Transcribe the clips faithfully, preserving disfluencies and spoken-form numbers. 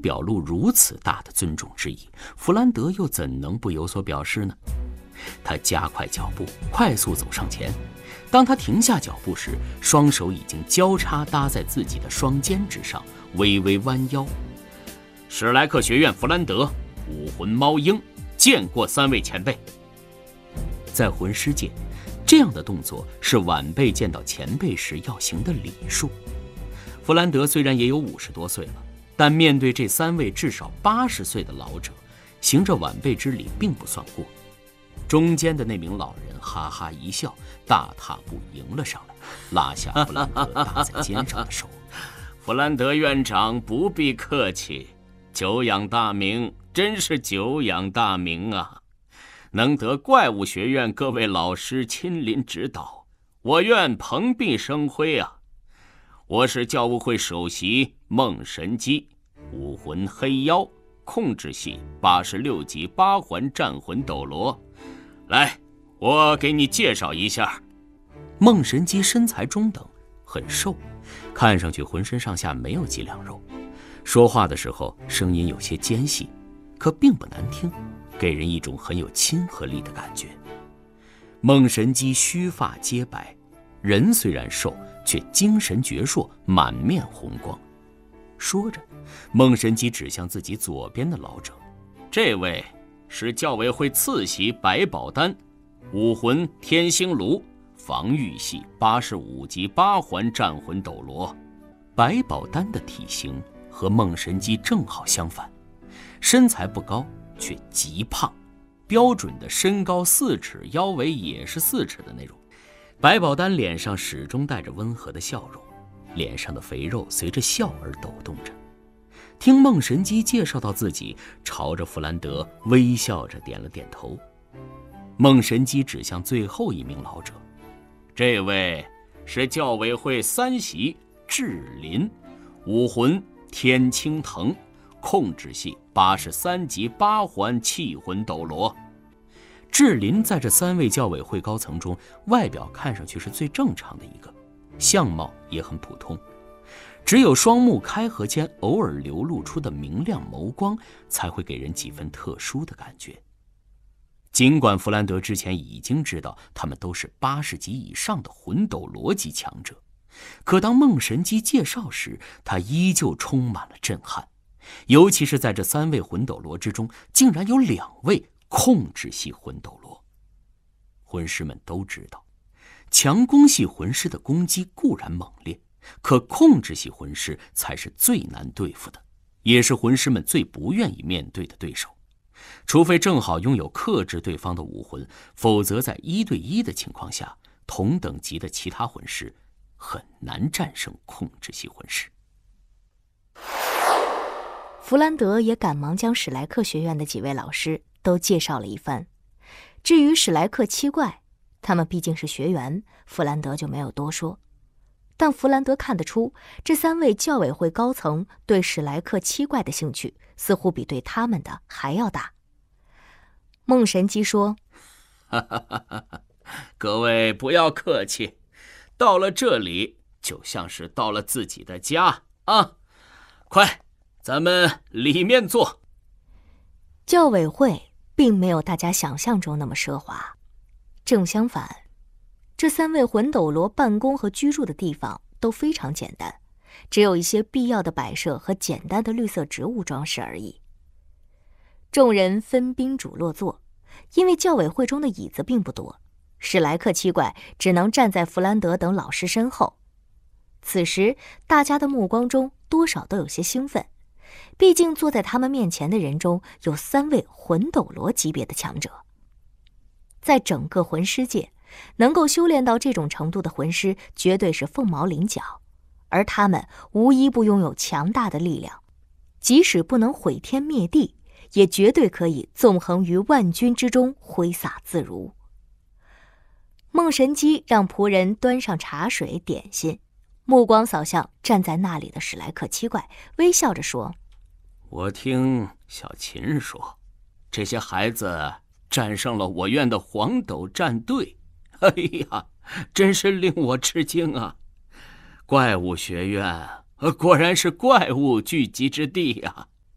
表露如此大的尊重之意，弗兰德又怎能不有所表示呢？他加快脚步，快速走上前。当他停下脚步时，双手已经交叉搭在自己的双肩之上，微微弯腰。史莱克学院弗兰德，武魂猫鹰，见过三位前辈。在魂师界，这样的动作是晚辈见到前辈时要行的礼数。弗兰德虽然也有五十多岁了，但面对这三位至少八十岁的老者，行着晚辈之礼并不算过。中间的那名老人哈哈一笑，大踏步迎了上来，拉下弗兰德搭在肩上的手。弗兰德院长不必客气，久仰大名，真是久仰大名啊！能得怪物学院各位老师亲临指导，我院蓬荜生辉啊！我是教务会首席孟神基，武魂黑妖，控制系八十六级八环战魂斗罗。来，我给你介绍一下。孟神基身材中等，很瘦，看上去浑身上下没有几两肉，说话的时候声音有些尖细，可并不难听，给人一种很有亲和力的感觉。孟神基须发皆白，人虽然瘦，却精神矍铄，满面红光。说着，孟神基指向自己左边的老者，这位是教委会次席白宝丹，武魂天星炉，防御系八十五级八环战魂斗罗。白宝丹的体型和孟神基正好相反，身材不高，却极胖，标准的身高四尺，腰围也是四尺的那种。白宝丹脸上始终带着温和的笑容，脸上的肥肉随着笑而抖动着。听孟神基介绍到自己，朝着弗兰德微笑着点了点头。孟神基指向最后一名老者，这位是教委会三席智林，武魂天青藤，控制系八十三级八环气魂斗罗。智林在这三位教委会高层中，外表看上去是最正常的一个，相貌也很普通，只有双目开合间偶尔流露出的明亮眸光，才会给人几分特殊的感觉。尽管弗兰德之前已经知道他们都是八十级以上的魂斗罗级强者，可当孟神基介绍时，他依旧充满了震撼，尤其是在这三位魂斗罗之中，竟然有两位控制系魂斗罗。魂师们都知道，强攻系魂师的攻击固然猛烈，可控制系魂师才是最难对付的，也是魂师们最不愿意面对的对手。除非正好拥有克制对方的武魂，否则在一对一的情况下，同等级的其他魂师很难战胜控制系魂师。 弗兰德也赶忙将史莱克学院的几位老师都介绍了一番。至于史莱克七怪，他们毕竟是学员，弗兰德就没有多说。但弗兰德看得出，这三位教委会高层对史莱克七怪的兴趣似乎比对他们的还要大。孟神基说： 各位不要客气，到了这里就像是到了自己的家啊！快，咱们里面坐。 教委会并没有大家想象中那么奢华，正相反，这三位魂斗罗办公和居住的地方都非常简单，只有一些必要的摆设和简单的绿色植物装饰而已。众人分宾主落座，因为教委会中的椅子并不多，史莱克七怪只能站在弗兰德等老师身后。此时大家的目光中多少都有些兴奋，毕竟坐在他们面前的人中有三位魂斗罗级别的强者。在整个魂师界，能够修炼到这种程度的魂师绝对是凤毛麟角，而他们无一不拥有强大的力量，即使不能毁天灭地，也绝对可以纵横于万军之中，挥洒自如。孟神基让仆人端上茶水点心，目光扫向站在那里的史莱克七怪，微笑着说： 我听小秦说，这些孩子战胜了我院的黄斗战队，哎呀，真是令我吃惊啊！怪物学院果然是怪物聚集之地啊！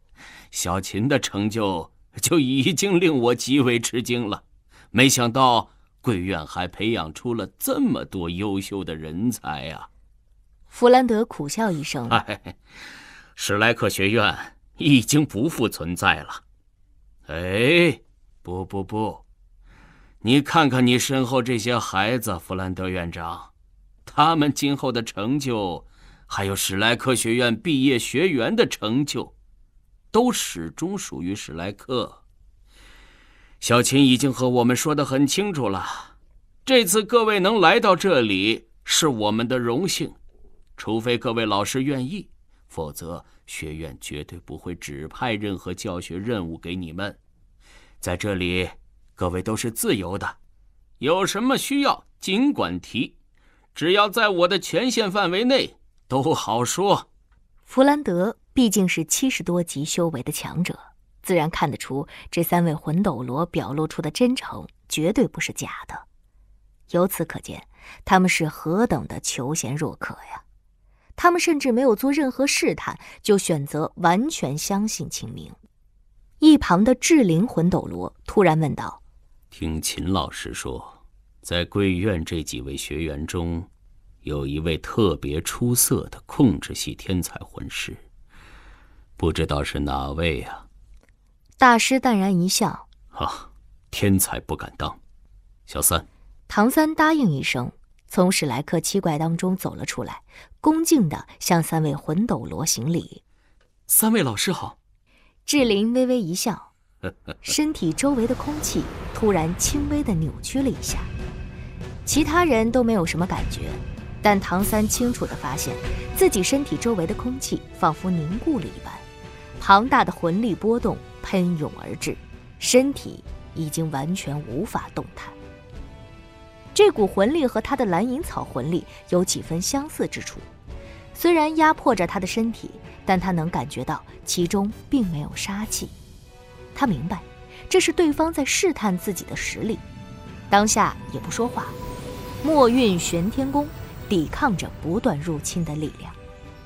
小琴的成就就已经令我极为吃惊了，没想到贵院还培养出了这么多优秀的人才啊！ 弗兰德苦笑一声：“ 哎，史莱克学院已经不复存在了。哎，不不不，你看看你身后这些孩子，弗兰德院长，他们今后的成就，还有史莱克学院毕业学员的成就，都始终属于史莱克。小琴已经和我们说得很清楚了，这次各位能来到这里是我们的荣幸，除非各位老师愿意，否则学院绝对不会指派任何教学任务给你们。在这里，各位都是自由的，有什么需要尽管提，只要在我的权限范围内，都好说。” 弗兰德毕竟是七十多级修为的强者，自然看得出这三位魂斗罗表露出的真诚绝对不是假的。由此可见，他们是何等的求贤若渴呀！他们甚至没有做任何试探，就选择完全相信秦明。一旁的智灵魂斗罗突然问道：“ 听秦老师说，在贵院这几位学员中，有一位特别出色的控制系天才魂师，不知道是哪位啊？” 大师淡然一笑：“ 啊，天才不敢当。小三。” 唐三答应一声，从史莱克七怪当中走了出来，恭敬地向三位魂斗罗行礼：“ 三位老师好。” 智灵微微一笑，身体周围的空气突然轻微地扭曲了一下。其他人都没有什么感觉，但唐三清楚地发现自己身体周围的空气仿佛凝固了一般，庞大的魂力波动喷涌而至，身体已经完全无法动弹。这股魂力和他的蓝银草魂力有几分相似之处，虽然压迫着他的身体，但他能感觉到其中并没有杀气。他明白，这是对方在试探自己的实力。当下也不说话，墨韵玄天功抵抗着不断入侵的力量。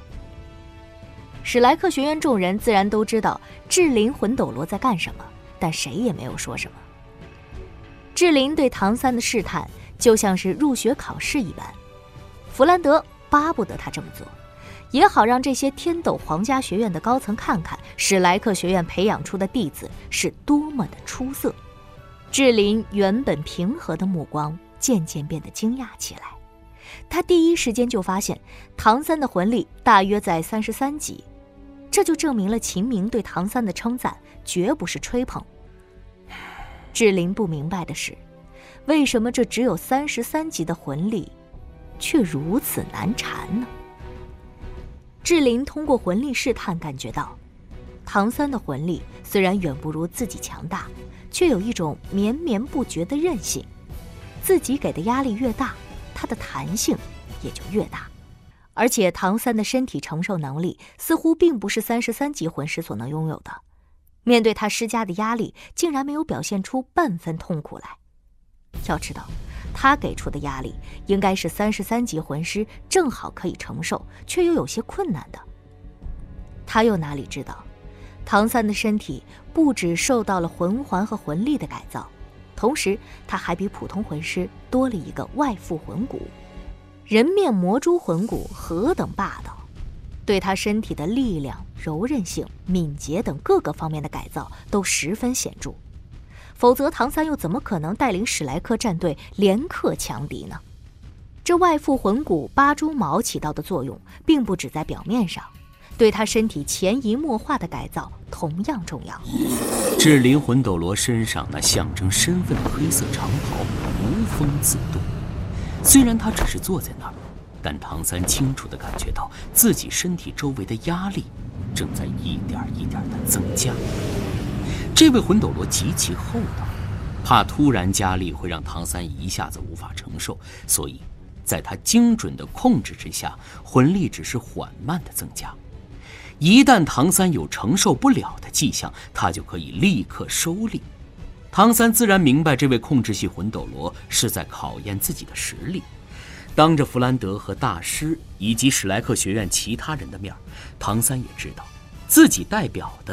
史莱克学院众人自然都知道智灵魂斗罗在干什么，但谁也没有说什么。智灵对唐三的试探就像是入学考试一般，弗兰德巴不得他这么做，也好让这些天斗皇家学院的高层看看史莱克学院培养出的弟子是多么的出色。智灵原本平和的目光渐渐变得惊讶起来，他第一时间就发现唐三的魂力大约在三十三级，这就证明了秦明对唐三的称赞绝不是吹捧。智灵不明白的是，为什么这只有三十三级的魂力却如此难缠呢？智灵通过魂力试探感觉到，唐三的魂力虽然远不如自己强大，却有一种绵绵不绝的韧性。自己给的压力越大，它的弹性也就越大。而且唐三的身体承受能力似乎并不是三十三级魂师所能拥有的，面对他施加的压力，竟然没有表现出半分痛苦来。要知道，他给出的压力应该是三十三级魂师正好可以承受，却又有些困难的。他又哪里知道，唐三的身体不只受到了魂环和魂力的改造，同时他还比普通魂师多了一个外附魂骨。人面魔蛛魂骨何等霸道，对他身体的力量、柔韧性、敏捷等各个方面的改造都十分显著。否则唐三又怎么可能带领史莱克战队连克强敌呢？这外附魂骨八蛛毛起到的作用并不只在表面上，对他身体潜移默化的改造同样重要。 智灵魂斗罗身上那象征身份的黑色长袍无风自动，虽然他只是坐在那儿，但唐三清楚地感觉到自己身体周围的压力正在一点一点地增加。这位魂斗罗极其厚道，怕突然加力会让唐三一下子无法承受，所以在他精准的控制之下，魂力只是缓慢的增加。一旦唐三有承受不了的迹象，他就可以立刻收力。唐三自然明白这位控制系魂斗罗是在考验自己的实力。当着弗兰德和大师以及史莱克学院其他人的面，唐三也知道自己代表的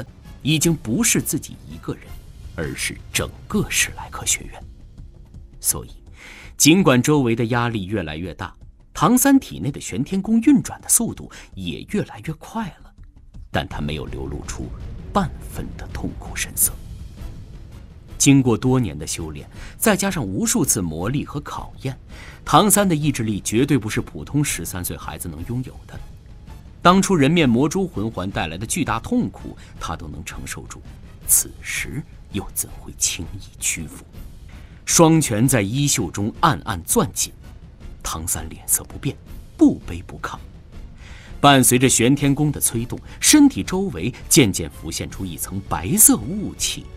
已经不是自己一个人，而是整个史莱克学院。所以，尽管周围的压力越来越大，唐三体内的玄天功运转的速度也越来越快了，但他没有流露出半分的痛苦神色。经过多年的修炼，再加上无数次磨砺和考验，唐三的意志力绝对不是普通十三岁孩子能拥有的。当初人面魔蛛魂环带来的巨大痛苦，他都能承受住，此时又怎会轻易屈服？双拳在衣袖中暗暗攥紧，唐三脸色不变，不卑不亢。伴随着玄天功的催动，身体周围渐渐浮现出一层白色雾气。